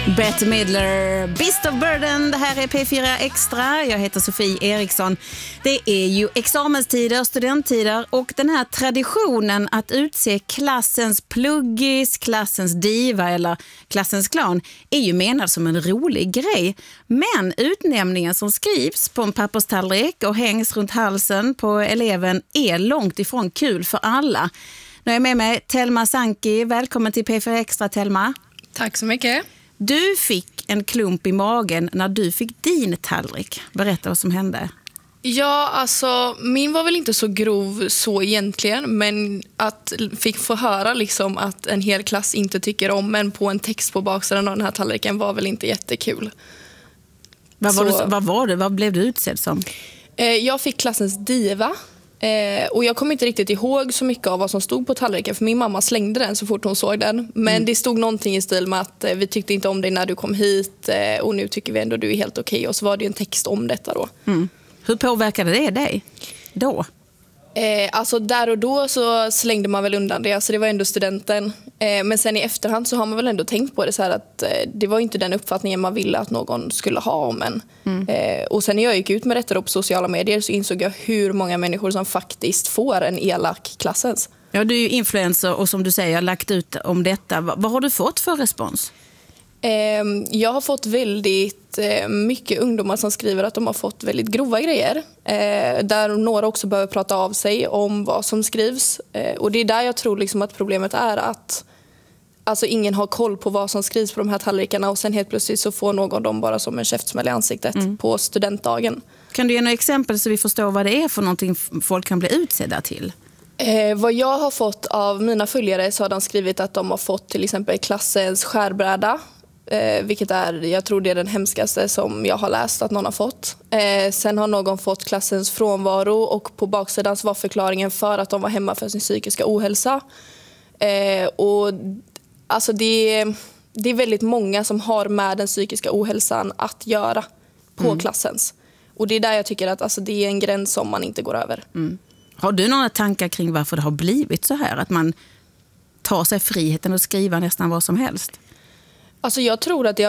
Bette Midler, Beast of Burden. Det här är P4 Extra. Jag heter Sofie Eriksson. Det är ju examenstider, studenttider och den här traditionen att utse klassens pluggis, klassens diva eller klassens clown är ju menad som en rolig grej. Men utnämningen som skrivs på en papperstallrik och hängs runt halsen på eleven är långt ifrån kul för alla. Nu är jag med mig Telma Sanki. Välkommen till P4 Extra, Telma. Tack så mycket. Du fick en klump i magen när du fick din tallrik. Berätta vad som hände. Ja, alltså min var väl inte så grov så egentligen, men att fick få höra liksom att en hel klass inte tycker om en på en text på baksidan av den här tallriken var väl inte jättekul. Vad var det? Vad blev du utsedd som? Jag fick klassens diva. Och jag kommer inte riktigt ihåg så mycket av vad som stod på tallriken, för min mamma slängde den så fort hon såg den. Men det stod någonting i stil med att vi tyckte inte om dig när du kom hit och nu tycker vi ändå du är helt okej. Och så var det en text om detta då. Hur påverkade det dig då? Alltså där och då så slängde man väl undan det. Alltså det var ändå studenten. Men sen i efterhand så har man väl ändå tänkt på det så här att det var inte den uppfattningen man ville att någon skulle ha om en. Och sen när jag gick ut med detta då på sociala medier så insåg jag hur många människor som faktiskt får en elak klassens. Ja, du är ju influencer och som du säger har lagt ut om detta. Vad har du fått för respons? Jag har fått väldigt mycket ungdomar som skriver att de har fått väldigt grova grejer. Där några också behöver prata av sig om vad som skrivs. Och det är där jag tror liksom att problemet är att alltså ingen har koll på vad som skrivs på de här tallrikarna. Och sen helt plötsligt så får någon dem bara som en käftsmäll i ansiktet på studentdagen. Kan du ge några exempel så vi förstår vad det är för någonting folk kan bli utsedda till? Vad jag har fått av mina följare så har de skrivit att de har fått till exempel klassens skärbräda. Vilket jag tror det är den hemskaste som jag har läst att någon har fått. Sen har någon fått klassens frånvaro och på baksidan var förklaringen för att de var hemma för sin psykiska ohälsa. Och alltså det är väldigt många som har med den psykiska ohälsan att göra på klassens. Och det är där jag tycker att alltså, det är en gräns som man inte går över. Har du några tankar kring varför det har blivit så här? Att man tar sig friheten att skriva nästan vad som helst? Alltså jag tror att det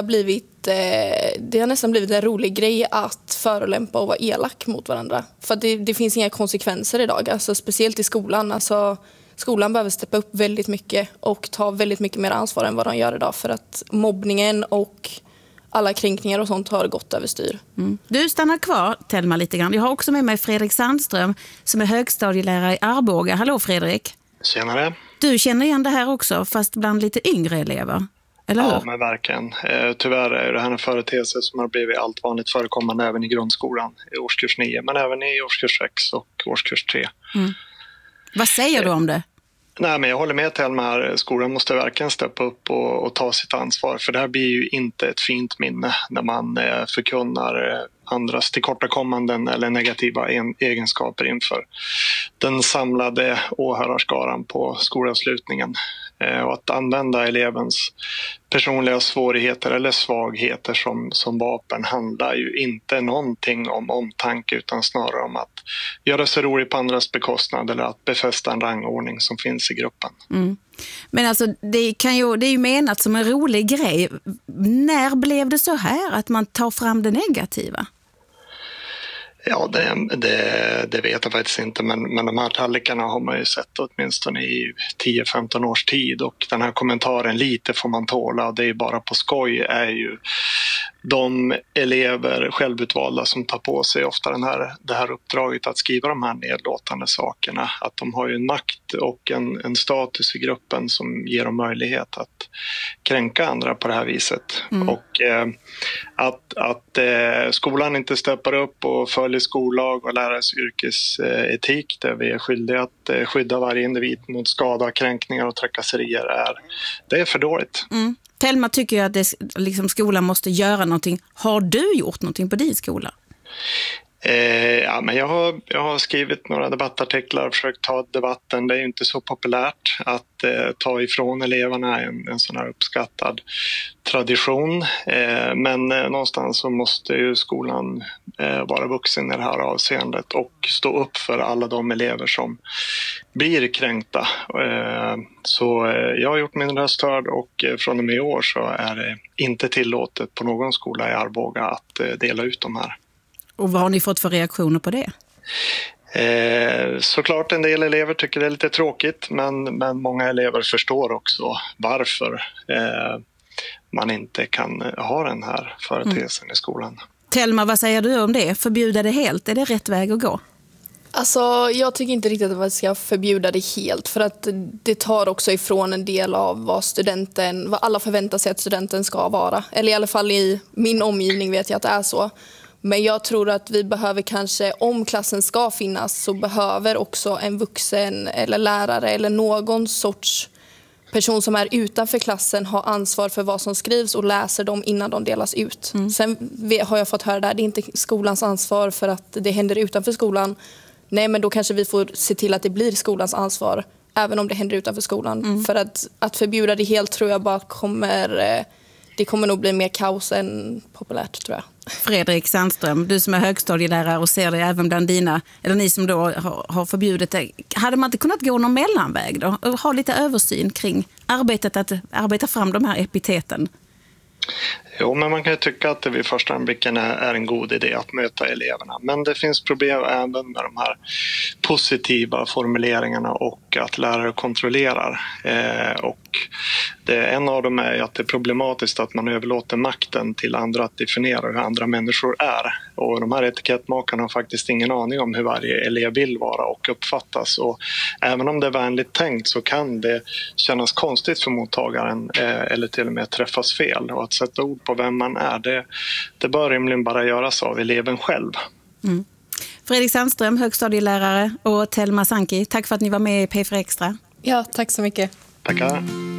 har nästan blivit en rolig grej att förolämpa och vara elak mot varandra. För det finns inga konsekvenser idag, alltså speciellt i skolan. Alltså, skolan behöver steppa upp väldigt mycket och ta väldigt mycket mer ansvar än vad de gör idag. För att mobbningen och alla kränkningar och sånt har gått överstyr. Du stannar kvar, Telma, lite grann. Jag har också med mig Fredrik Sandström som är högstadielärare i Arboga. Hallå Fredrik. Tjenare. Du känner igen det här också, fast bland lite yngre elever. Eller hur? Ja, men verkligen. Tyvärr är det här en företeelse som har blivit allt vanligt förekommande även i grundskolan, i årskurs 9, men även i årskurs 6 och årskurs 3. Vad säger du om det? Nej, men jag håller med Telma här. Skolan måste verkligen steppa upp och ta sitt ansvar. För det här blir ju inte ett fint minne när man förkunnar andras tillkortakommanden eller negativa egenskaper inför den samlade åhörarskaran på skolavslutningen. Och att använda elevens personliga svårigheter eller svagheter som vapen handlar ju inte någonting om omtanke utan snarare om att göra sig rolig på andras bekostnad eller att befästa en rangordning som finns i gruppen. Men alltså det är ju menat som en rolig grej. När blev det så här att man tar fram det negativa? Ja, det vet jag faktiskt inte, men de här tallrikarna har man ju sett åtminstone i 10-15 års tid och den här kommentaren lite får man tåla och det är bara på skoj är ju de elever självutvalda som tar på sig ofta det här uppdraget att skriva de här nedlåtande sakerna, att de har ju en makt och en status i gruppen som ger dem möjlighet att kränka andra på det här viset. Och att skolan inte steppar upp och följer skollag och lärares yrkesetik där vi är skyldiga att skydda varje individ mot skada, kränkningar och trakasserier det är för dåligt. Telma tycker ju att skolan måste göra någonting. Har du gjort någonting på din skola? Men jag har skrivit några debattartiklar och försökt ta debatten. Det är ju inte så populärt att ta ifrån eleverna en sån här uppskattad tradition. Men någonstans så måste ju skolan vara vuxen i det här avseendet och stå upp för alla de elever som blir kränkta. Så jag har gjort min röst hörd, och från och med i år så är det inte tillåtet på någon skola i Arboga att dela ut de här. Och vad har ni fått för reaktioner på det? Såklart en del elever tycker det är lite tråkigt, men många elever förstår också varför man inte kan ha den här företeelsen i skolan. Thelma, vad säger du om det? Förbjuda det helt, är det rätt väg att gå? Alltså, jag tycker inte riktigt att man ska förbjuda det helt, för att det tar också ifrån en del av vad alla förväntar sig att studenten ska vara. Eller i alla fall i min omgivning vet jag att det är så. Men jag tror att vi behöver kanske, om klassen ska finnas, så behöver också en vuxen eller lärare eller någon sorts person som är utanför klassen ha ansvar för vad som skrivs och läser dem innan de delas ut. Sen har jag fått höra det är inte skolans ansvar för att det händer utanför skolan. Nej, men då kanske vi får se till att det blir skolans ansvar även om det händer utanför skolan. För att förbjuda det helt tror jag bara det kommer nog bli mer kaos än populärt, tror jag. Fredrik Sandström, du som är högstadielärare och ser det även bland ni som då har förbjudit det. Hade man inte kunnat gå någon mellanväg då? Och ha lite översyn kring arbetet att arbeta fram de här epiteten? Jo, men man kan ju tycka att det vid första anblicken är en god idé att möta eleverna. Men det finns problem även med de här positiva formuleringarna och att lärare kontrollerar. Och en av dem är att det är problematiskt att man överlåter makten till andra att definiera hur andra människor är. Och de här etikettmakarna har faktiskt ingen aning om hur varje elev vill vara och uppfattas. Och även om det är vänligt tänkt så kan det kännas konstigt för mottagaren eller till och med träffas fel. Och att sätta ord på vem man är, det bör rimligen bara göras av eleven själv. Fredrik Sandström, högstadielärare, och Thelma Sankey, tack för att ni var med i P4 Extra. Ja, tack så mycket. Tackar.